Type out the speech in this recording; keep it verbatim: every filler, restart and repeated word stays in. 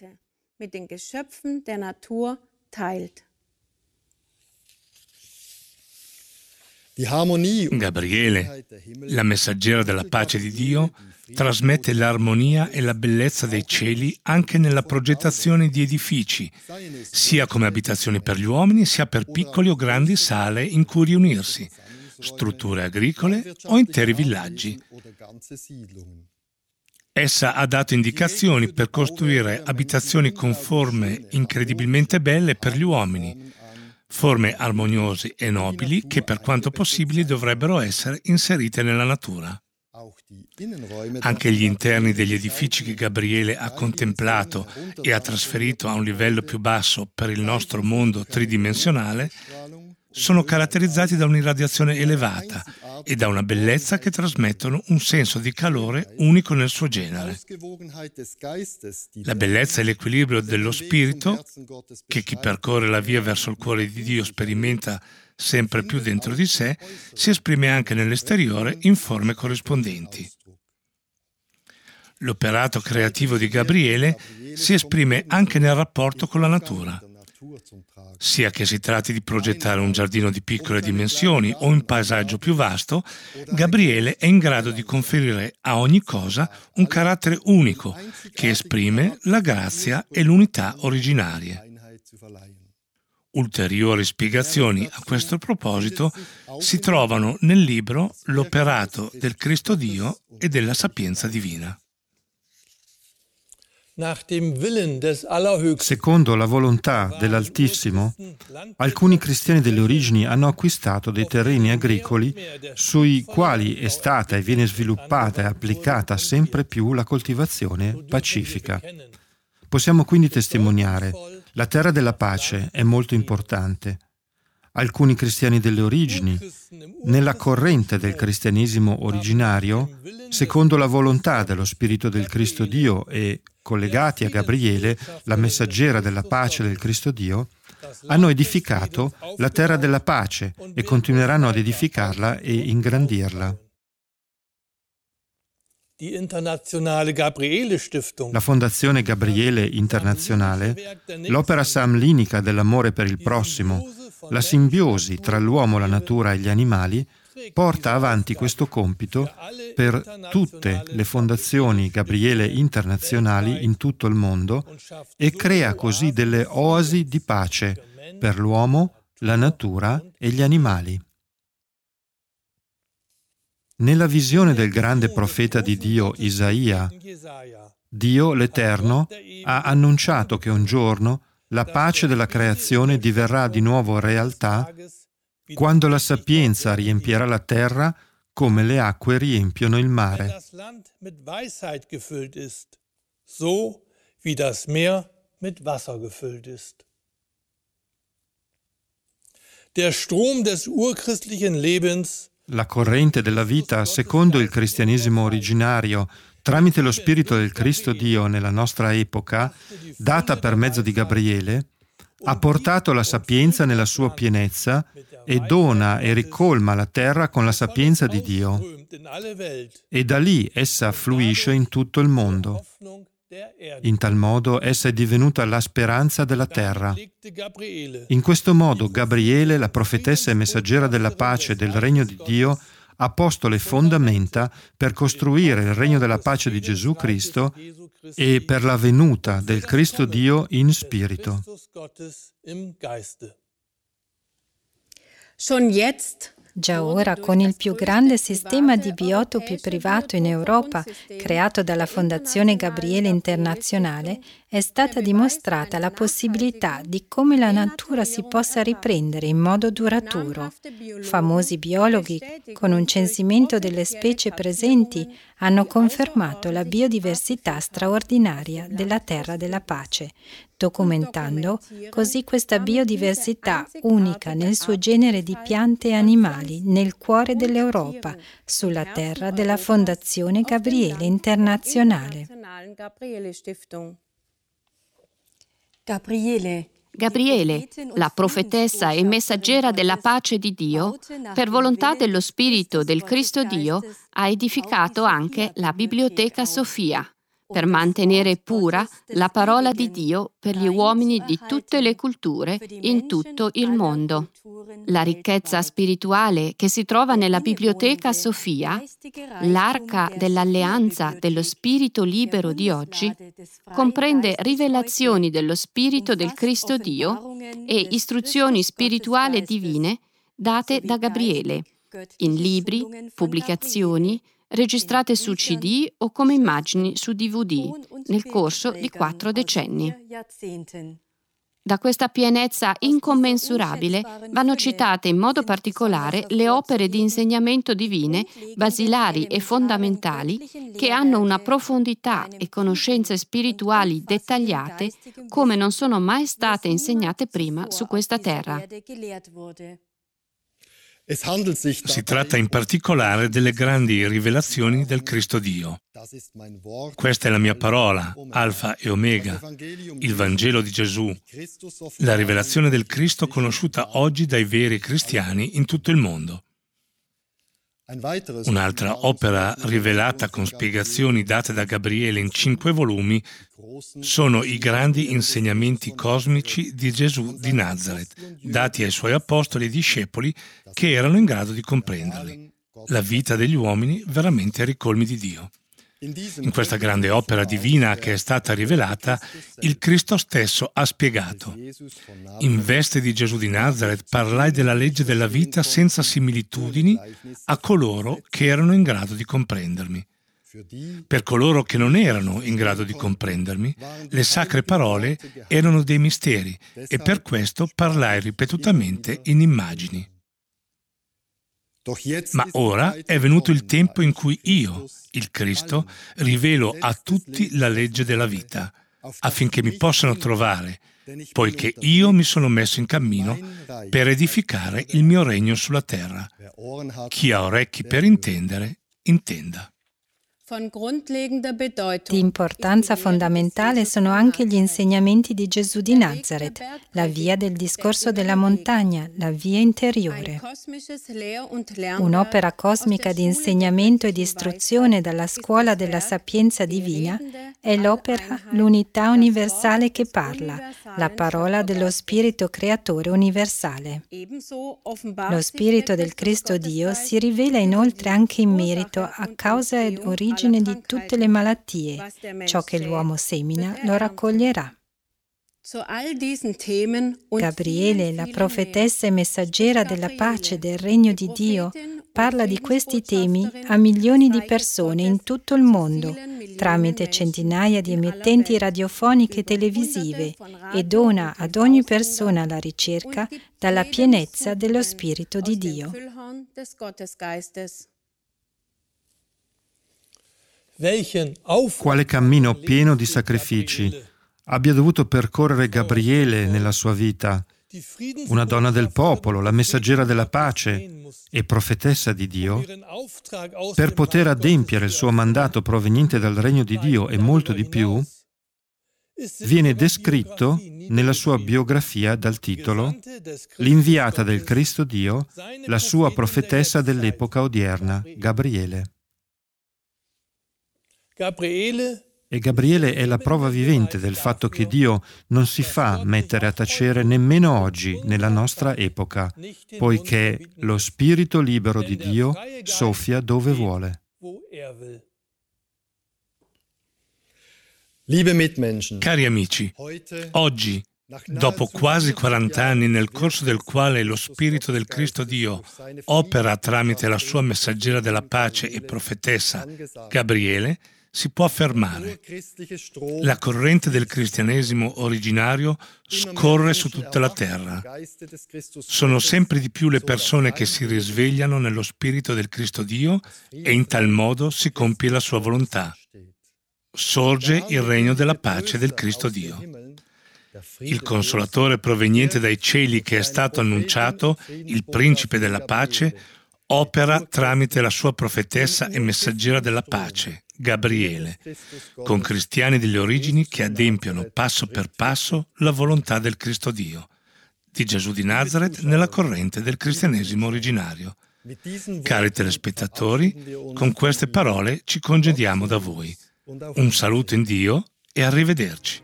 mit den Geschöpfen der Natur teilt. Gabriele, la messaggera della pace di Dio, trasmette l'armonia e la bellezza dei cieli anche nella progettazione di edifici, sia come abitazioni per gli uomini, sia per piccoli o grandi sale in cui riunirsi, strutture agricole o interi villaggi. Essa ha dato indicazioni per costruire abitazioni con forme incredibilmente belle per gli uomini, forme armoniose e nobili che per quanto possibile dovrebbero essere inserite nella natura. Anche gli interni degli edifici che Gabriele ha contemplato e ha trasferito a un livello più basso per il nostro mondo tridimensionale sono caratterizzati da un'irradiazione elevata e da una bellezza che trasmettono un senso di calore unico nel suo genere. La bellezza e l'equilibrio dello spirito, che chi percorre la via verso il cuore di Dio sperimenta sempre più dentro di sé, si esprime anche nell'esteriore in forme corrispondenti. L'operato creativo di Gabriele si esprime anche nel rapporto con la natura. Sia che si tratti di progettare un giardino di piccole dimensioni o un paesaggio più vasto, Gabriele è in grado di conferire a ogni cosa un carattere unico che esprime la grazia e l'unità originarie. Ulteriori spiegazioni a questo proposito si trovano nel libro L'operato del Cristo Dio e della sapienza divina. Secondo la volontà dell'Altissimo, alcuni cristiani delle origini hanno acquistato dei terreni agricoli sui quali è stata e viene sviluppata e applicata sempre più la coltivazione pacifica. Possiamo quindi testimoniare: la terra della pace è molto importante. Alcuni cristiani delle origini, nella corrente del cristianesimo originario, secondo la volontà dello Spirito del Cristo Dio e collegati a Gabriele, la messaggera della pace del Cristo Dio, hanno edificato la terra della pace e continueranno ad edificarla e ingrandirla. La Fondazione Gabriele Internazionale, l'opera samlinica dell'amore per il prossimo, la simbiosi tra l'uomo, la natura e gli animali, porta avanti questo compito per tutte le fondazioni Gabriele internazionali in tutto il mondo e crea così delle oasi di pace per l'uomo, la natura e gli animali. Nella visione del grande profeta di Dio Isaia, Dio l'Eterno ha annunciato che un giorno la pace della creazione diverrà di nuovo realtà quando la sapienza riempierà la terra come le acque riempiono il mare. La corrente della vita, secondo il cristianesimo originario, tramite lo Spirito del Cristo Dio nella nostra epoca, data per mezzo di Gabriele, ha portato la sapienza nella sua pienezza e dona e ricolma la terra con la sapienza di Dio. E da lì essa fluisce in tutto il mondo. In tal modo essa è divenuta la speranza della terra. In questo modo Gabriele, la profetessa e messaggera della pace del regno di Dio, ha posto le fondamenta per costruire il regno della pace di Gesù Cristo e per la venuta del Cristo Dio in spirito. Già ora, con il più grande sistema di biotopi privato in Europa, creato dalla Fondazione Gabriele Internazionale, è stata dimostrata la possibilità di come la natura si possa riprendere in modo duraturo. Famosi biologhi, con un censimento delle specie presenti, hanno confermato la biodiversità straordinaria della Terra della Pace, documentando così questa biodiversità unica nel suo genere di piante e animali nel cuore dell'Europa, sulla terra della Fondazione Gabriele Internazionale. Gabriele, Gabriele, la profetessa e messaggera della pace di Dio, per volontà dello Spirito del Cristo Dio, ha edificato anche la Biblioteca Sofia, per mantenere pura la parola di Dio per gli uomini di tutte le culture in tutto il mondo. La ricchezza spirituale che si trova nella Biblioteca Sofia, l'arca dell'alleanza dello Spirito libero di oggi, comprende rivelazioni dello Spirito del Cristo Dio e istruzioni spirituali divine date da Gabriele, in libri, pubblicazioni, registrate su C D o come immagini su D V D nel corso di quattro decenni. Da questa pienezza incommensurabile vanno citate in modo particolare le opere di insegnamento divine, basilari e fondamentali, che hanno una profondità e conoscenze spirituali dettagliate come non sono mai state insegnate prima su questa terra. Si tratta in particolare delle grandi rivelazioni del Cristo Dio. Questa è la mia parola, Alfa e Omega, il Vangelo di Gesù, la rivelazione del Cristo conosciuta oggi dai veri cristiani in tutto il mondo. Un'altra opera rivelata con spiegazioni date da Gabriele in cinque volumi sono i grandi insegnamenti cosmici di Gesù di Nazaret, dati ai suoi apostoli e discepoli che erano in grado di comprenderli. La vita degli uomini veramente ai ricolmi di Dio. In questa grande opera divina che è stata rivelata, il Cristo stesso ha spiegato: in veste di Gesù di Nazaret parlai della legge della vita senza similitudini a coloro che erano in grado di comprendermi. Per coloro che non erano in grado di comprendermi, le sacre parole erano dei misteri e per questo parlai ripetutamente in immagini. Ma ora è venuto il tempo in cui io, il Cristo, rivelo a tutti la legge della vita, affinché mi possano trovare, poiché io mi sono messo in cammino per edificare il mio regno sulla terra. Chi ha orecchi per intendere, intenda. Di importanza fondamentale sono anche gli insegnamenti di Gesù di Nazaret, la via del discorso della montagna, la via interiore. Un'opera cosmica di insegnamento e di istruzione dalla scuola della sapienza divina è l'opera L'unità universale che parla, la parola dello Spirito creatore universale. Lo Spirito del Cristo Dio si rivela inoltre anche in merito a causa ed origine di tutte le malattie. Ciò che l'uomo semina lo raccoglierà. Gabriele, la profetessa e messaggera della pace del regno di Dio, parla di questi temi a milioni di persone in tutto il mondo, tramite centinaia di emittenti radiofoniche e televisive, e dona ad ogni persona la ricerca dalla pienezza dello Spirito di Dio. Quale cammino pieno di sacrifici abbia dovuto percorrere Gabriele nella sua vita, una donna del popolo, la messaggera della pace e profetessa di Dio, per poter adempiere il suo mandato proveniente dal regno di Dio e molto di più, viene descritto nella sua biografia dal titolo L'inviata del Cristo Dio, la sua profetessa dell'epoca odierna, Gabriele. E Gabriele è la prova vivente del fatto che Dio non si fa mettere a tacere nemmeno oggi nella nostra epoca, poiché lo Spirito libero di Dio soffia dove vuole. Cari amici, oggi, dopo quasi quaranta anni nel corso del quale lo Spirito del Cristo Dio opera tramite la sua messaggera della pace e profetessa Gabriele, si può affermare: la corrente del cristianesimo originario scorre su tutta la terra. Sono sempre di più le persone che si risvegliano nello Spirito del Cristo Dio e in tal modo si compie la sua volontà. Sorge il regno della pace del Cristo Dio. Il Consolatore proveniente dai cieli che è stato annunciato, il Principe della pace, opera tramite la sua profetessa e messaggera della pace, Gabriele, con cristiani delle origini che adempiono passo per passo la volontà del Cristo Dio, di Gesù di Nazaret nella corrente del cristianesimo originario. Cari telespettatori, con queste parole ci congediamo da voi. Un saluto in Dio e arrivederci.